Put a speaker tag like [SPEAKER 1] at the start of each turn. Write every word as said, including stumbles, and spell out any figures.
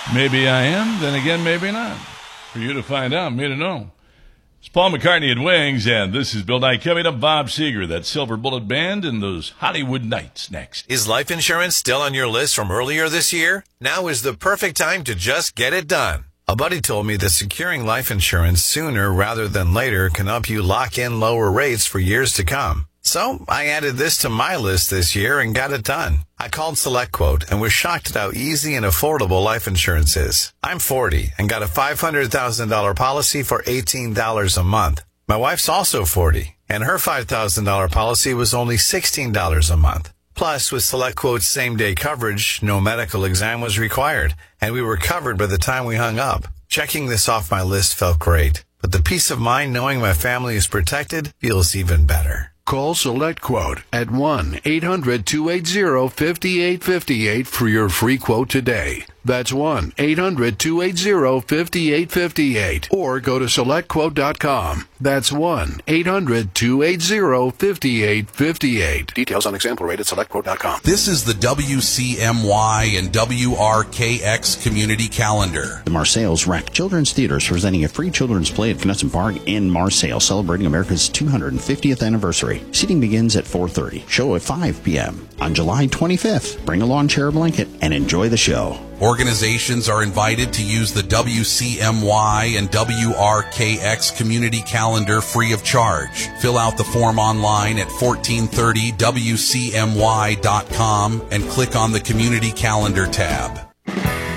[SPEAKER 1] Maybe I am, then again, maybe not. For you to find out, me to know. It's Paul McCartney at Wings, and this is Bill Nye coming up. Bob Seger, that Silver Bullet Band, and those Hollywood Nights next.
[SPEAKER 2] Is life insurance still on your list from earlier this year? Now is the perfect time to just get it done. A buddy told me that securing life insurance sooner rather than later can help you lock in lower rates for years to come. So I added this to my list this year and got it done. I called SelectQuote and was shocked at how easy and affordable life insurance is. I'm forty and got a five hundred thousand dollars policy for eighteen dollars a month. My wife's also forty, and her five thousand dollars policy was only sixteen dollars a month. Plus, with SelectQuote's same-day coverage, no medical exam was required, and we were covered by the time we hung up. Checking this off my list felt great, but the peace of mind knowing my family is protected feels even better.
[SPEAKER 3] Call SelectQuote at one eight hundred two eight zero five eight five eight for your free quote today. That's one eight hundred two eight zero five eight five eight. Or go to select quote dot com. That's one eight hundred two eight zero five eight five eight. Details on example rate at select quote dot com.
[SPEAKER 4] This is the W C M Y and W R K X Community Calendar.
[SPEAKER 5] The Marseilles Rec Children's Theaters presenting a free children's play at Knesset Park in Marseille, celebrating America's two hundred fiftieth anniversary. Seating begins at four thirty. Show at five p.m. on July twenty-fifth. Bring a lawn chair blanket and enjoy the show.
[SPEAKER 4] Organizations are invited to use the W C M Y and W R K X Community Calendar free of charge. Fill out the form online at fourteen thirty W C M Y dot com and click on the Community Calendar tab.